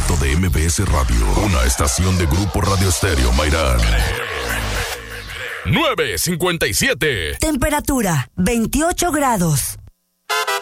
piloto de MBS Radio, una estación de Grupo Radio Estéreo Mairán. 9:57. Temperatura 28 grados.